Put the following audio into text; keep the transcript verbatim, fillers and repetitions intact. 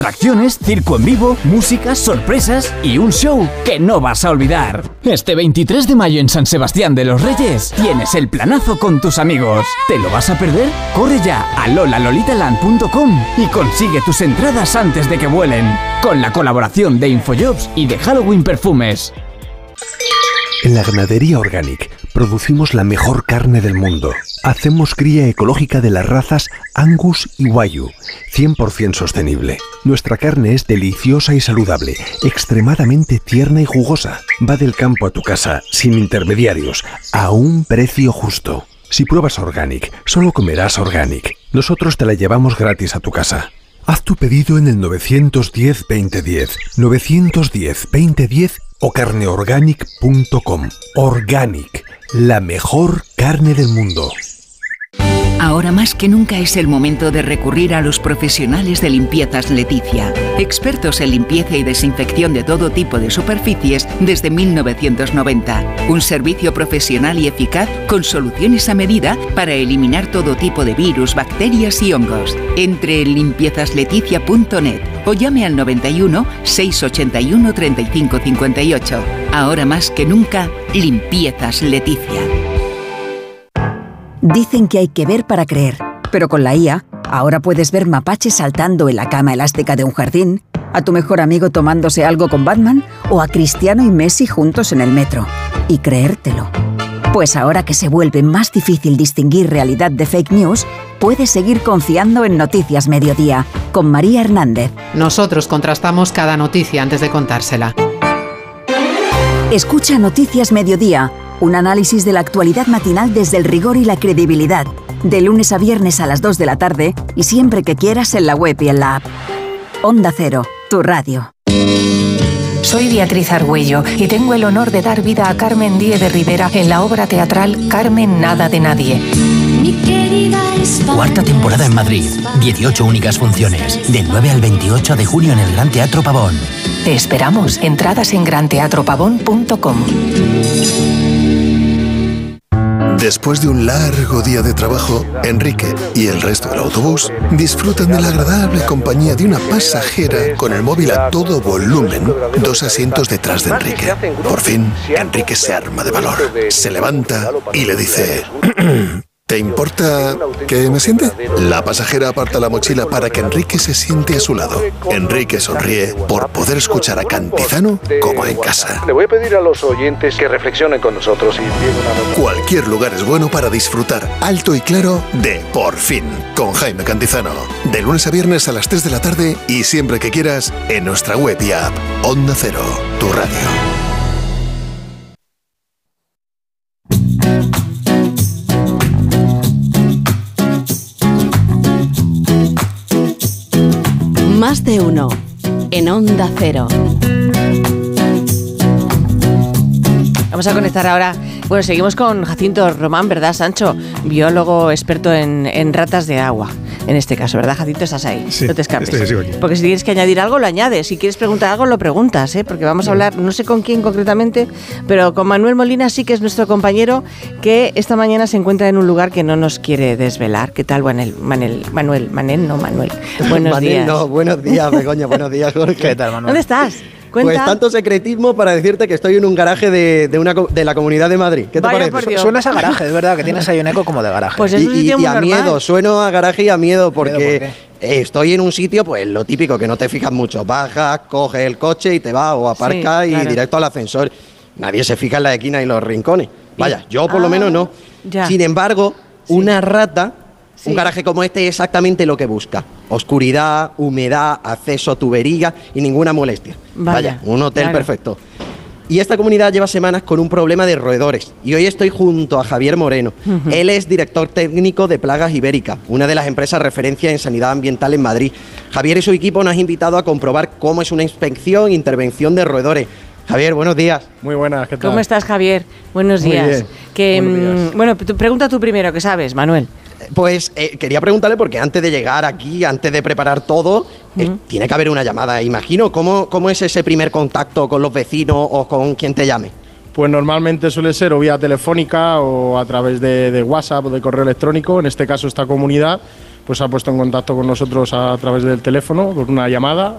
Atracciones, circo en vivo, música, sorpresas y un show que no vas a olvidar. Este veintitrés de mayo en San Sebastián de los Reyes tienes el planazo con tus amigos. ¿Te lo vas a perder? Corre ya a lola lolita land punto com y consigue tus entradas antes de que vuelen. Con la colaboración de Infojobs y de Halloween Perfumes. En la Ganadería Organic producimos la mejor carne del mundo. Hacemos cría ecológica de las razas Angus y Wagyu, cien por ciento sostenible. Nuestra carne es deliciosa y saludable, extremadamente tierna y jugosa. Va del campo a tu casa, sin intermediarios, a un precio justo. Si pruebas Organic, solo comerás Organic. Nosotros te la llevamos gratis a tu casa. Haz tu pedido en el nueve uno cero, veinte diez, nueve uno cero, veinte diez o carne organic punto com. Organic, la mejor carne del mundo. Ahora más que nunca es el momento de recurrir a los profesionales de Limpiezas Leticia, expertos en limpieza y desinfección de todo tipo de superficies desde mil novecientos noventa. Un servicio profesional y eficaz con soluciones a medida para eliminar todo tipo de virus, bacterias y hongos. Entre en limpiezas leticia punto net o llame al noventa y uno, seiscientos ochenta y uno, treinta y cinco cincuenta y ocho. Ahora más que nunca, Limpiezas Leticia. Dicen que hay que ver para creer, pero con la I A, ahora puedes ver mapaches saltando en la cama elástica de un jardín, a tu mejor amigo tomándose algo con Batman o a Cristiano y Messi juntos en el metro. Y creértelo. Pues ahora que se vuelve más difícil distinguir realidad de fake news, puedes seguir confiando en Noticias Mediodía, con María Hernández. Nosotros contrastamos cada noticia antes de contársela. Escucha Noticias Mediodía, un análisis de la actualidad matinal desde el rigor y la credibilidad. De lunes a viernes a las dos de la tarde y siempre que quieras en la web y en la app. Onda Cero, tu radio. Soy Beatriz Argüello y tengo el honor de dar vida a Carmen Díez de Rivera en la obra teatral Carmen Nada de Nadie. Cuarta temporada en Madrid. dieciocho únicas funciones. Del nueve al veintiocho de junio en el Gran Teatro Pavón. Te esperamos. Entradas en gran teatro pavón punto com. Después de un largo día de trabajo, Enrique y el resto del autobús disfrutan de la agradable compañía de una pasajera con el móvil a todo volumen, dos asientos detrás de Enrique. Por fin, Enrique se arma de valor, se levanta y le dice... ¿Te importa que me siente? La pasajera aparta la mochila para que Enrique se siente a su lado. Enrique sonríe por poder escuchar a Cantizano como en casa. Le voy a pedir a los oyentes que reflexionen con nosotros y... Cualquier lugar es bueno para disfrutar alto y claro de Por Fin, con Jaime Cantizano. De lunes a viernes a las tres de la tarde y siempre que quieras en nuestra web y app. Onda Cero, tu radio. Más de uno en Onda Cero. Vamos a conectar ahora. Bueno, seguimos con Jacinto Román, ¿verdad, Sancho? Biólogo experto en, en ratas de agua. En este caso, ¿verdad, Jacinto? Estás ahí. Sí, no te escapes. estoy, sigo aquí. Porque si tienes que añadir algo, lo añades. Si quieres preguntar algo, lo preguntas, ¿eh? Porque vamos a hablar, no sé con quién concretamente, pero con Manuel Molina sí que es nuestro compañero, que esta mañana se encuentra en un lugar que no nos quiere desvelar. ¿Qué tal, Manuel? Manuel, Manuel, Manel, no, Manuel. Buenos Manel, días. No, buenos días, Begoña. Buenos días, Jorge. ¿Qué tal, Manuel? ¿Dónde estás? Cuenta. Pues tanto secretismo para decirte que estoy en un garaje de, de, una, de la Comunidad de Madrid. ¿Qué te Vaya, parece? Suena a garaje, es verdad, que tienes ahí un eco como de garaje. Pues es y un sitio y, muy y a normal. miedo, sueno a garaje y a miedo porque ¿Miedo por eh, estoy en un sitio, pues lo típico, que no te fijas mucho. Bajas, coges el coche y te vas o aparcas Sí, y claro. directo al ascensor. Nadie se fija en la esquina y los rincones. Vaya, yo por Ah, lo menos no. ya. Sin embargo, Sí. una rata... Sí. Un garaje como este es exactamente lo que busca. Oscuridad, humedad, acceso a tubería y ninguna molestia. Vaya, un hotel claro. perfecto. Y esta comunidad lleva semanas con un problema de roedores. Y hoy estoy junto a Javier Moreno. Ujú. Él es director técnico de Plagas Ibérica, una de las empresas referencia en sanidad ambiental en Madrid. Javier y su equipo nos han invitado a comprobar cómo es una inspección e intervención de roedores. Javier, buenos días. Muy buenas, ¿qué tal? ¿Cómo estás, Javier? Buenos Muy días. bien. Que, Buenos días. mm, bueno, tú- pregunta tú primero, ¿qué sabes, Manuel? Pues eh, quería preguntarle, porque antes de llegar aquí, antes de preparar todo, eh, Ujú. tiene que haber una llamada, imagino. ¿Cómo, ¿Cómo es ese primer contacto con los vecinos o con quien te llame? Pues normalmente suele ser o vía telefónica o a través de, de WhatsApp o de correo electrónico. En este caso, esta comunidad pues ha puesto en contacto con nosotros a través del teléfono, con una llamada,